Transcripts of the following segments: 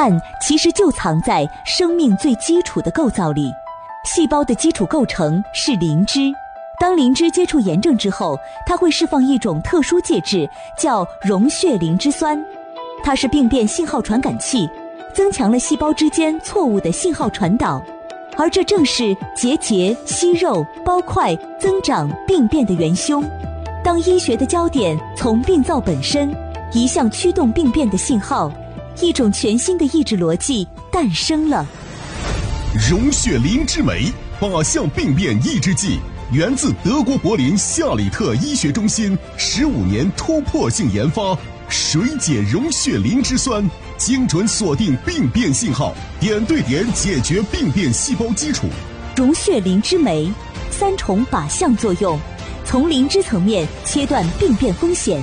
案其实就藏在生命最基础的构造里。细胞的基础构成是磷脂，当磷脂接触炎症之后，它会释放一种特殊介质，叫溶血磷脂酸。它是病变信号传感器，增强了细胞之间错误的信号传导，而这正是结节、息肉、包块、增长、病变的元凶。当医学的焦点从病灶本身移向驱动病变的信号，一种全新的抑制逻辑诞生了。 溶血磷脂酶靶向病变抑制剂，源自德国柏林夏里特医学中心15年突破性研发，水解溶血磷脂酸，精准锁定病变信号，点对点解决病变细胞基础。 溶血磷脂酶3重靶向作用，从磷脂层面切断病变风险。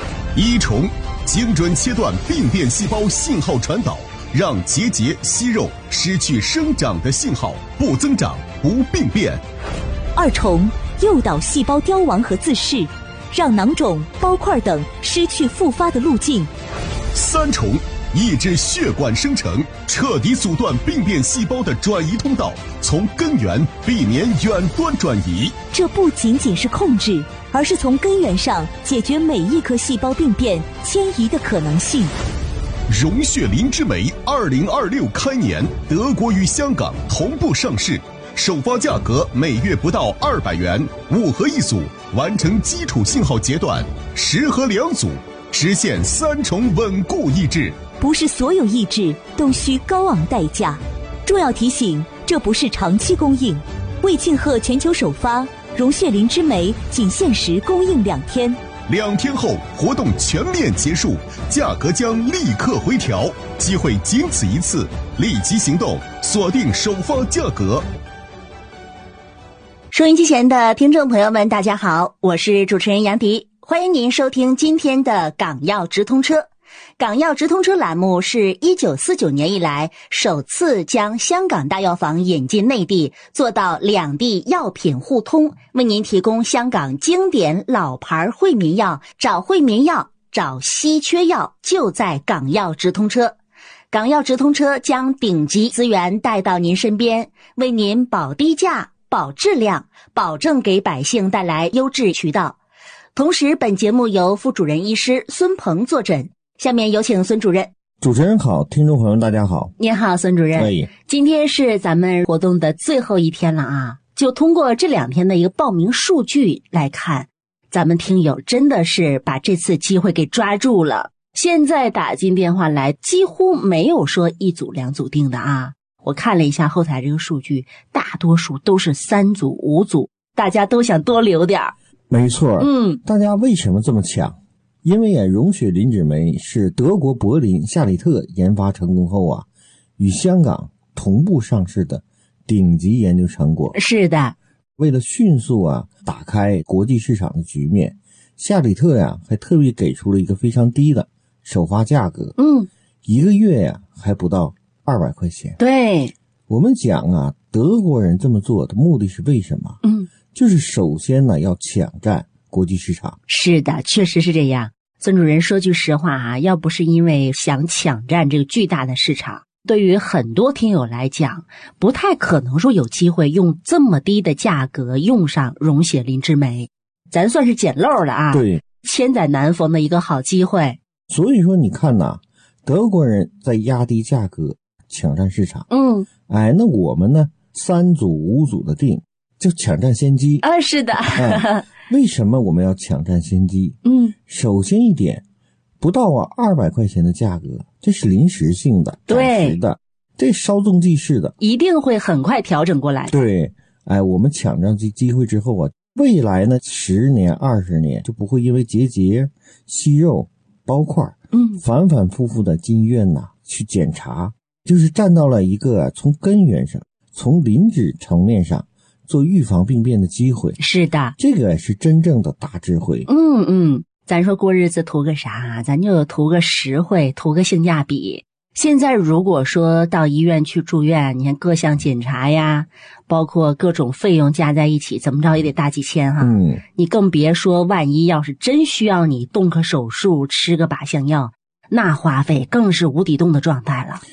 1重，精准切断病变细胞信号传导，让结节、息肉失去生长的信号，不增长，不病变。 2重，诱导细胞凋亡和自噬，让囊肿、包块等失去复发的路径。 3重，抑制血管生成，彻底阻断病变细胞的转移通道，从根源避免远端转移。 这不仅仅是控制，而是从根源上解决每一颗细胞病变迁移的可能性。 溶血磷脂酶2026开年，德国与香港同步上市，首发价格每月不到200元，5盒1组，完成基础信号截断，10盒2组，实现3重稳固抑制。 不是所有抑制都需高昂代价。重要提醒，这不是长期供应。为庆贺全球首发，溶血磷脂酶仅限时供应2天。 2天后活动全面结束，价格将立刻回调，机会仅此一次，立即行动，锁定首发价格。 收音机前的听众朋友们，大家好，我是主持人杨迪，欢迎您收听今天的港药直通车。港药直通车栏目是1949年以来首次将香港大药房引进内地，做到两地药品互通，为您提供香港经典老牌惠民药，找惠民药，找稀缺药，就在港药直通车。港药直通车将顶级资源带到您身边，为您保低价、保质量，保证给百姓带来优质渠道。同时，本节目由副主任医师孙鹏坐诊。下面有请孙主任。 主持人好，听众朋友大家好。 您好，孙主任。今天是咱们活动的最后一天了啊，就通过这2天的一个报名数据来看，咱们听友真的是把这次机会给抓住了。现在打进电话来几乎没有说1组2组定的啊，我看了一下后台这个数据，大多数都是3组5组，大家都想多留点。 没错，大家为什么这么抢？因为溶血磷脂酶是德国柏林夏里特研发成功后与香港同步上市的顶级研究成果。 是的， 为了迅速打开国际市场的局面，夏里特还特别给出了一个非常低的首发价格，1个月还不到200块钱。 对， 我们讲德国人这么做的目的是为什么？就是首先要抢占国际市场。 是的，确实是这样。孙主任说句实话要不是因为想抢占这个巨大的市场，对于很多听友来讲，不太可能说有机会用这么低的价格用上溶血磷脂酶，咱算是捡漏了对， 千载难逢的一个好机会。 所以说你看德国人在压低价格抢占市场，那我们呢3组5组的定，就抢占先机是的为什么我们要抢占先机？首先一点，不到200块钱的价格，这是临时性的，暂时的，这稍纵即逝的， 一定会很快调整过来。 对，我们抢占这机会之后未来呢10年20年就不会因为结节、息肉、包块反反复复的进医院去检查，就是站到了一个从根源上，从磷脂层面上做预防病变的机会。 是的， 这个是真正的大智慧。 咱说过日子图个啥？咱就图个实惠，图个性价比。现在如果说到医院去住院，你看各项检查呀，包括各种费用加在一起，怎么着也得大几千你更别说万一要是真需要你动个手术，吃个靶向药，那花费更是无底洞的状态了。